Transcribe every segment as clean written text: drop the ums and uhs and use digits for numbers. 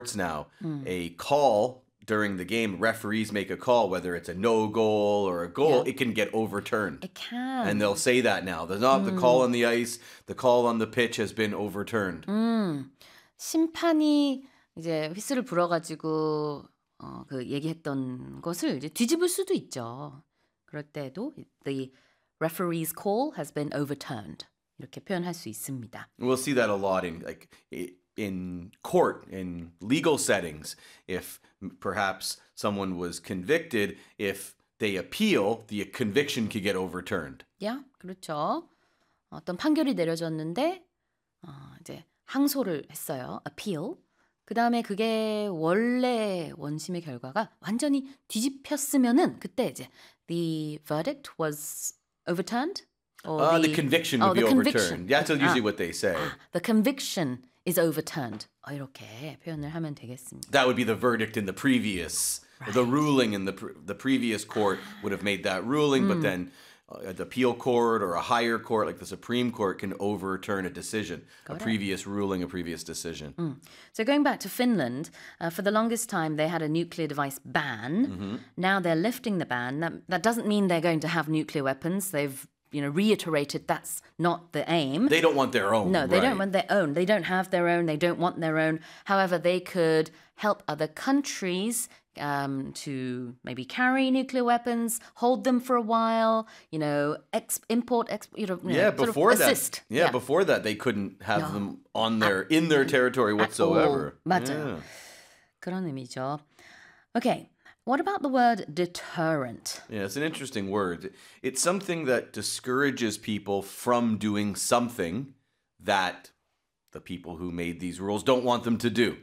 now, a call during the game, referees make a call, whether it's a no goal or a goal, Yeah. it can get overturned. It can. And they'll say that now. There's not the call on the ice, the call on the pitch has been overturned. 심판이 이제 휘슬을 불어가지고 그 얘기했던 것을 이제 뒤집을 수도 있죠. 그럴 때도 the referee's call has been overturned. 이렇게 표현할 수 있습니다. We'll see that a lot in court, in legal settings. If perhaps someone was convicted, if they appeal, the conviction could get overturned. Yeah, 그렇죠. 어떤 판결이 내려졌는데 이제 항소를 했어요. appeal. 그 다음에 그게 원래 원심의 결과가 완전히 뒤집혔으면은 그때 이제 the verdict was overturned. Or The conviction would be overturned. That's usually what they say. The conviction is overturned. 이렇게 표현을 하면 되겠습니다. That would be the verdict in the previous, the ruling in the previous court would have made that ruling, but then the appeal court or a higher court like the Supreme Court can overturn a decision, a previous ruling, a previous decision. So going back to Finland, for the longest time they had a nuclear device ban. Now they're lifting the ban. That doesn't mean they're going to have nuclear weapons. They've reiterated that's not the aim. They don't want their own. No, they don't want their own. They don't have their own. They don't want their own. However, they could help other countries to maybe carry nuclear weapons, hold them for a while, import, before that, assist. Before that, they couldn't have them in their territory whatsoever. 맞아요. 그런 의미죠. Okay. What about the word deterrent? Yeah, it's an interesting word. It's something that discourages people from doing something that the people who made these rules don't want them to do.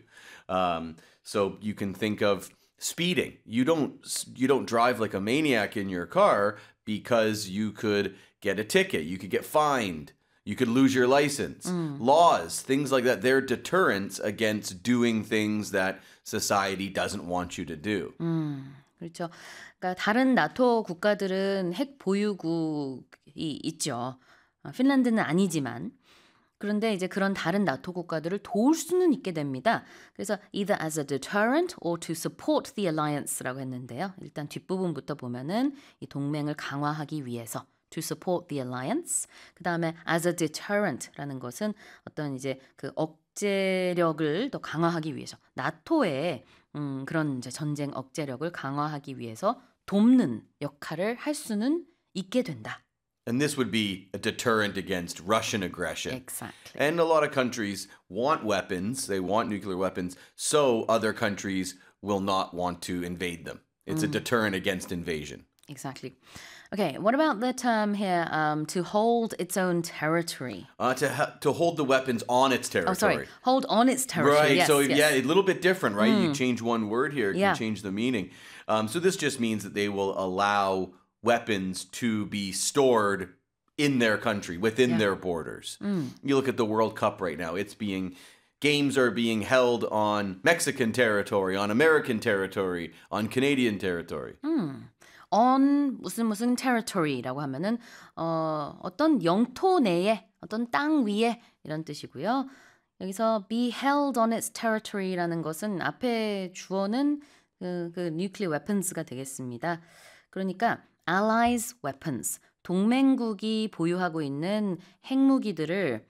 So you can think of speeding. You don't drive like a maniac in your car because you could get a ticket. You could get fined. You could lose your license. Laws, things like that, they're deterrents against doing things that society doesn't want you to do. 그렇죠. 그러니까 다른 나토 국가들은 핵 보유국이 있죠. 핀란드는 아니지만. 그런데 이제 그런 다른 나토 국가들을 도울 수는 있게 됩니다. 그래서 either as a deterrent or to support the alliance라고 했는데요. 일단 뒷부분부터 보면은 이 동맹을 강화하기 위해서 to support the alliance. 그 다음에 as a deterrent라는 것은 어떤 이제 그 억제력을 더 강화하기 위해서 나토의 그런 이제 전쟁 억제력을 강화하기 위해서 돕는 역할을 할 수는 있게 된다. And this would be a deterrent against Russian aggression. Exactly. And a lot of countries want weapons, they want nuclear weapons, so other countries will not want to invade them. It's a deterrent against invasion. Exactly. Okay, what about the term here, to hold its own territory? To hold the weapons on its territory. Oh, sorry, hold on its territory. Right, yes, so yes. yeah, a little bit different, right? You change one word here, it Yeah. can change the meaning. So this just means that they will allow weapons to be stored in their country, within their borders. You look at the World Cup right now, games are being held on Mexican territory, on American territory, on Canadian territory. On 무슨 territory라고 하면은 어떤 영토 내에 어떤 땅 위에 이런 뜻이고요. 여기서 be held on its territory라는 것은 앞에 주어는 그 nuclear weapons가 되겠습니다. 그러니까 allies weapons, 동맹국이 보유하고 있는 핵무기들을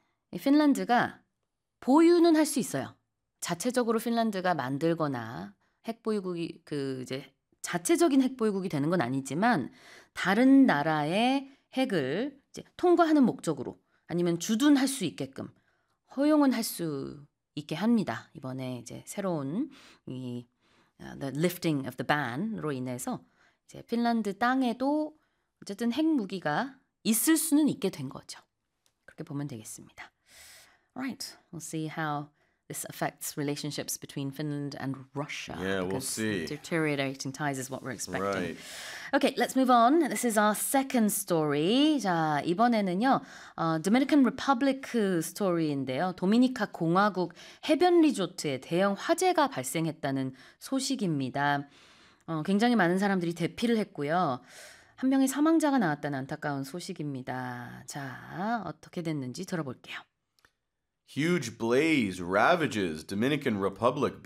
핀란드가 보유는 할 수 있어요. 자체적으로 핀란드가 만들거나 핵보유국이 이제 자체적인 핵보유국이 되는 건 아니지만 다른 나라의 핵을 이제 통과하는 목적으로 아니면 주둔할 수 있게끔 허용은 할 수 있게 합니다. 이번에 이제 새로운 the lifting of the ban으로 인해서 이제 핀란드 땅에도 어쨌든 핵무기가 있을 수는 있게 된 거죠. 그렇게 보면 되겠습니다. Right, we'll see how this affects relationships between Finland and Russia. Yeah, we'll see. Deteriorating ties is what we're expecting. Right. Okay, let's move on. This is our second story. 자, 이번에는요, Dominican Republic 스토리인데요. 도미니카 공화국 해변 리조트에 대형 화재가 발생했다는 소식입니다. 굉장히 많은 사람들이 대피를 했고요. 한 명의 사망자가 나왔다는 안타까운 소식입니다. 자, 어떻게 됐는지 들어볼게요. Huge blaze ravages Dominican Republic